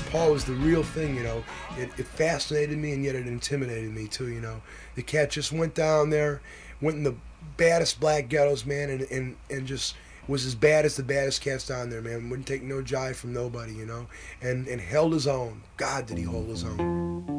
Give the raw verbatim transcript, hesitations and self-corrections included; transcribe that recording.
Paul was the real thing, you know. It, it fascinated me, and yet it intimidated me too, you know. The cat just went down there, went in the baddest black ghettos, man, and and, and just was as bad as the baddest cats down there, man. Wouldn't take no jive from nobody, you know, and and held his own. God, did he hold his own.